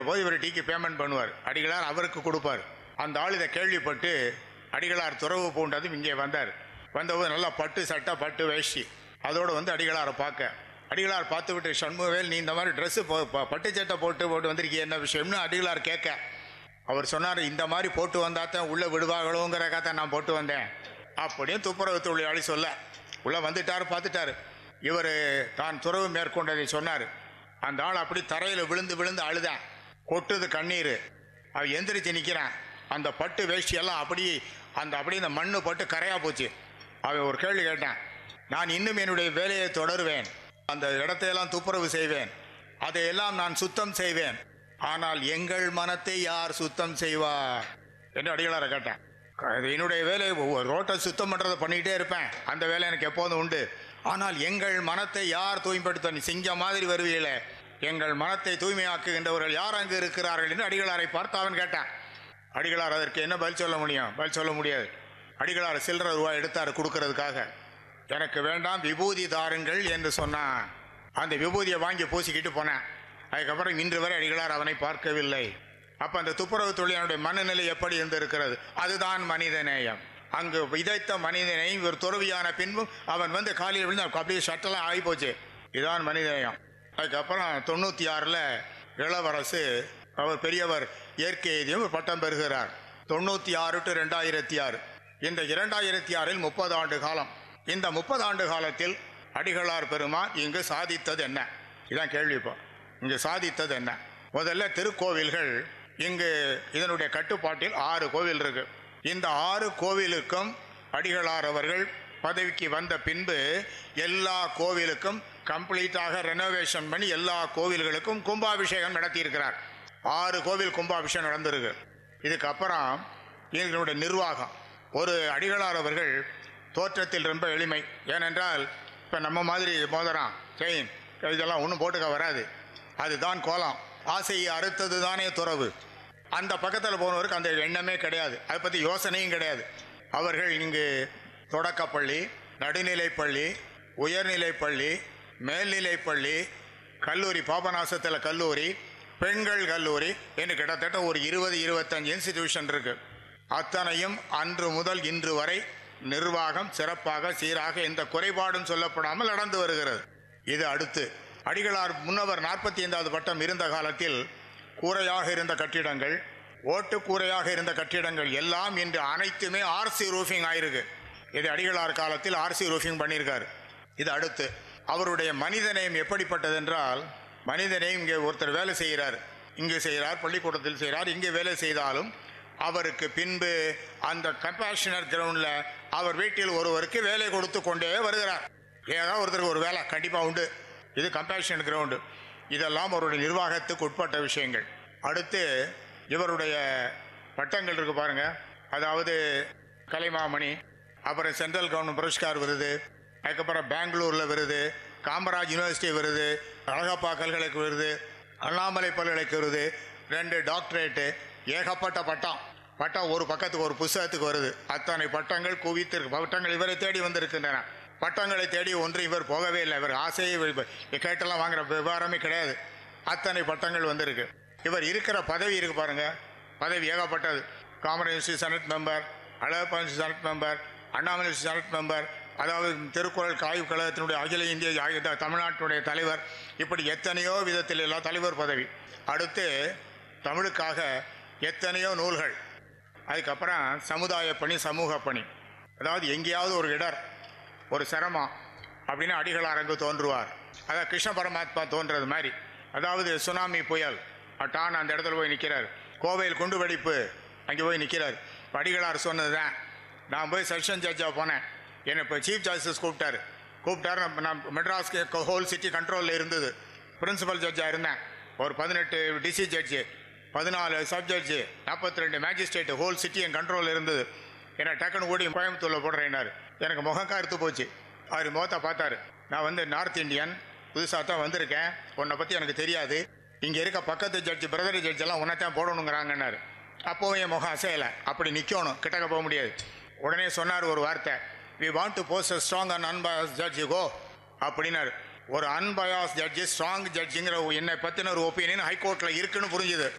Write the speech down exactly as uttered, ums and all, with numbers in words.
போது இவர் டீக்கு பேமெண்ட் பண்ணுவார். அடிகளார் அவருக்கு கொடுப்பார். அந்த ஆள் இதை கேள்விப்பட்டு அடிகளார் துறவு பூண்டதும் இங்கே வந்தார். வந்தபோது நல்லா பட்டு சட்டை பட்டு வேஷ்டி அதோடு வந்து அடிகளாரை பார்க்க, அடிகளார் பார்த்து விட்டு, சண்முகவேல் நீ இந்த மாதிரி ட்ரெஸ்ஸு பட்டு சட்டை போட்டு போட்டு வந்திருக்கீங்க, என்ன விஷயம்னு அடிகளார் கேட்க, அவர் சொன்னார், இந்த மாதிரி போட்டு வந்தாத்தான் உள்ளே விடுவாங்களோங்கிறக்காக நான் போட்டு வந்தேன் அப்படின்னு துப்புரவு தொழிலாளி சொல்ல, உள்ளே வந்துட்டார். பார்த்துட்டார். இவர் தான் துறவு மேற்கொண்டதை சொன்னார். அந்த ஆள் அப்படி தரையில் விழுந்து விழுந்து அழுதான். கொட்டுது கண்ணீர். அவன் எந்திரிச்சு நிற்கிறான். அந்த பட்டு வேஷ்டியெல்லாம் அப்படி அந்த அப்படி இந்த மண்ணு பட்டு கரையா போச்சு. அவன் ஒரு கேள்வி கேட்டான், நான் இன்னும் என்னுடைய வேலையை தொடருவேன், அந்த இடத்தையெல்லாம் துப்புரவு செய்வேன், அதையெல்லாம் நான் சுத்தம் செய்வேன், ஆனால் எங்கள் மனத்தை யார் சுத்தம் செய்வார் என்று அடிகளாரை கேட்டேன். என்னுடைய வேலையை ரோட்டை சுத்தம் பண்ணுறதை பண்ணிக்கிட்டே இருப்பேன், அந்த வேலை எனக்கு எப்போதும் உண்டு, ஆனால் எங்கள் மனத்தை யார் தூய்மைப்படுத்த, நீ சிங்கம் மாதிரி வருவீங்களே, எங்கள் மனத்தை தூய்மையாக்குகின்றவர்கள் யார் அங்கு இருக்கிறார்கள் என்று அடிகளாரை பார்த்து அவன் கேட்டான். அடிகளார் அதற்கு என்ன பதில் சொல்ல முடியும்? பதில் சொல்ல முடியாது. அடிகளார் சில்லற ரூபாய் எடுத்தார் கொடுக்கறதுக்காக. எனக்கு வேண்டாம், விபூதி தாருங்கள் என்று சொன்னான். அந்த விபூதியை வாங்கி பூசிக்கிட்டு போனேன். அதுக்கப்புறம் இன்று வரை அடிகளார் அவனை பார்க்கவில்லை. அப்போ அந்த துப்புரவு தொழிலாளனுடைய மனநிலை எப்படி இருந்திருக்கிறது? அதுதான் மனிதநேயம். அங்கு விதைத்த மனிதனை ஒரு துறவியான பின்பும் அவன் வந்து காலையில் விழுந்து அப்படியே சட்டெல்லாம் ஆகி போச்சு. இதுதான் மனிதநேயம். அதுக்கப்புறம் தொண்ணூற்றி ஆறில் இளவரசு அவர் பெரியவர் இயற்கை எய்தியும் பட்டம் பெறுகிறார். தொண்ணூற்றி ஆறு டு ரெண்டாயிரத்தி ஆறு இந்த இரண்டாயிரத்தி ஆறில் முப்பது ஆண்டு காலம். இந்த முப்பது ஆண்டு காலத்தில் அடிகளார் பெருமான் இங்கு சாதித்தது என்ன? இதான் கேள்வி. இப்போ இங்கு சாதித்தது என்ன? முதல்ல திருக்கோவில்கள் இங்கு இதனுடைய கட்டுப்பாட்டில் ஆறு கோவில் இருக்கு. இந்த ஆறு கோவிலுக்கும் அடிகளார் அவர்கள் பதவிக்கு வந்த பின்பு எல்லா கோவிலுக்கும் கம்ப்ளீட்டாக ரெனோவேஷன் பண்ணி எல்லா கோவில்களுக்கும் கும்பாபிஷேகம் நடத்தியிருக்கிறார். ஆறு கோவில் கும்பாபிஷேகம் நடந்திருக்கு. இதுக்கப்புறம் இதனுடைய நிர்வாகம், ஒரு அடிகளார் அவர்கள் தோற்றத்தில் ரொம்ப எளிமை. ஏனென்றால் இப்போ நம்ம மாதிரி மோதிரம் செயின் இதெல்லாம் ஒன்றும் போட்டுக்க வராது. அதுதான் கோலம். ஆசையை அறுத்தது தானே துறவு. அந்த பக்கத்தில் போனவருக்கு அந்த எண்ணமே கிடையாது, அதை பற்றி யோசனையும் கிடையாது. அவர்கள் இங்கு தொடக்கப்பள்ளி, நடுநிலைப்பள்ளி, உயர்நிலைப்பள்ளி, மேல்நிலைப்பள்ளி, கல்லூரி, பாபநாசத்தில் கல்லூரி, பெண்கள் கல்லூரி என்று கிட்டத்தட்ட ஒரு இருபது இருபத்தஞ்சு இன்ஸ்டிடியூஷன் இருக்கு. அத்தனையும் அன்று முதல் இன்று வரை நிர்வாகம் சிறப்பாக சீராக எந்த குறைபாடும் சொல்லப்படாமல் நடந்து வருகிறது. இது அடுத்து அடிகளார் முன்னவர் நாற்பத்தி ஐந்தாவது பட்டம் இருந்த காலத்தில் கூரையாக இருந்த கட்டிடங்கள், ஓட்டு கூரையாக இருந்த கட்டிடங்கள் எல்லாம் இன்று அனைத்துமே ஆர்சி ரூஃபிங் ஆயிருக்கு. இது அடிகளார் காலத்தில் ஆர்சி ரூஃபிங் பண்ணியிருக்காரு. இது அடுத்து அவருடைய மனிதநேயம் எப்படிப்பட்டது என்றால், மனிதநேயம் இங்கே ஒருத்தர் வேலை செய்கிறார், இங்கு செய்கிறார், பள்ளிக்கூடத்தில் செய்கிறார், இங்கே வேலை செய்தாலும் அவருக்கு பின்பு அந்த கம்பேஷனர் கிரவுண்டில் அவர் வீட்டில் ஒருவருக்கு வேலை கொடுத்து கொண்டே வருகிறார். ஏதாவது ஒருத்தருக்கு ஒரு வேலை கண்டிப்பாக உண்டு. இது கம்பேஷன் கிரவுண்டு. இதெல்லாம் அவருடைய நிர்வாகத்துக்கு உட்பட்ட விஷயங்கள். அடுத்து இவருடைய பட்டங்கள் இருக்கு பாருங்க. அதாவது கலைமாமணி, அப்புறம் சென்ட்ரல் கவர்மெண்ட் புரஸ்கார் விருது, அதுக்கப்புறம் பெங்களூரில் விருது, காமராஜ் யூனிவர்சிட்டி விருது, அழகப்பா பல்கலைக்கழக விருது, அண்ணாமலை பல்கலைக்கழக விருது, ரெண்டு டாக்டரேட்டு, ஏகப்பட்ட பட்டம். பட்டம் ஒரு பக்கத்துக்கு ஒரு புஸ்தகத்துக்கு வருது. அத்தனை பட்டங்கள் குவித்திருக்கு. பட்டங்கள் இவரை தேடி வந்திருக்கின்றன. பட்டங்களை தேடி ஒன்று இவர் போகவே இல்லை. இவர் ஆசையை கேட்டெல்லாம் வாங்குற விவகாரமே கிடையாது. அத்தனை பட்டங்கள் வந்திருக்கு. இவர் இருக்கிற பதவி இருக்கு பாருங்க, பதவி ஏகப்பட்டது. Kamaraj university senate member, Alagappa university senate member, Annamalai university senate member, அதாவது திருக்குறள் ஆய்வு கழகத்தினுடைய அகில இந்திய தமிழ்நாட்டினுடைய தலைவர், இப்படி எத்தனையோ விதத்தில் எல்லாம் தலைவர் பதவி. அடுத்து தமிழுக்காக எத்தனையோ நூல்கள். அதுக்கப்புறம் சமுதாய பணி, சமூக பணி. அதாவது எங்கேயாவது ஒரு இடர், ஒரு சிரமம் அப்படின்னு அடிகளார் அங்கு தோன்றுவார். அதாவது கிருஷ்ண பரமாத்மா தோன்றது மாதிரி. அதாவது சுனாமி புயல் டான் அந்த இடத்துல போய் நிற்கிறார். கோவையில் குண்டு வெடிப்பு அங்கே போய் நிற்கிறார். அடிகளார் சொன்னது தான். நான் போய் செஷன் ஜட்ஜாக போனேன். என்னை இப்போ சீஃப் ஜஸ்டிஸ் கூப்பிட்டாரு. கூப்பிட்டாரு நான் மெட்ராஸ்க்கு ஹோல் சிட்டி கண்ட்ரோலில் இருந்தது. பிரின்சிபல் ஜட்ஜாக இருந்தேன். ஒரு பதினெட்டு டிசி ஜட்ஜு, பதினாலு சப் ஜட்ஜு, நாற்பத்தி ரெண்டு மேஜிஸ்ட்ரேட்டு, ஹோல் சிட்டி என் கண்ட்ரோலில் இருந்தது. என்னை டக்குன்னு ஓடி கோயம்புத்தூரில் போடுறேன்னாரு. எனக்கு முகம் கருத்து போச்சு. அவர் முகத்தை பார்த்தாரு. நான் வந்து நார்த் இந்தியன், புதுசாக தான் வந்திருக்கேன், உன்னை பற்றி எனக்கு தெரியாது, இங்கே இருக்க பக்கத்து ஜட்ஜு பிரதர் ஜட்ஜெல்லாம் உன்னைத்தான் போடணுங்கிறாங்கன்னாரு. அப்போவும் என் முகம் அசையலை. அப்படி நிற்கணும், கிட்டக்க போக முடியாது. உடனே சொன்னார் ஒரு வார்த்தை, we want to post a strong and அன்பாஸ் judge கோ அப்படின்னாரு. ஒரு அன்பயாஸ் ஜட்ஜி ஸ்ட்ராங் ஜட்ஜிங்கிற என்னை பத்தின ஒரு ஒப்பீனியன் ஹைகோர்ட்ல இருக்குன்னு புரிஞ்சுது.